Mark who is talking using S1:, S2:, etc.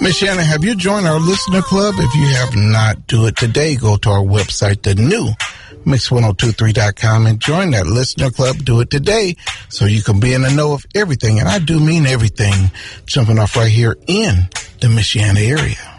S1: Miss Shannon, have you joined our listener club? If you have not, do it today. Go to our website, the new Mix1023.com, and join that listener club. Do it today so you can be in the know of everything. And I do mean everything jumping off right here in the Michiana area.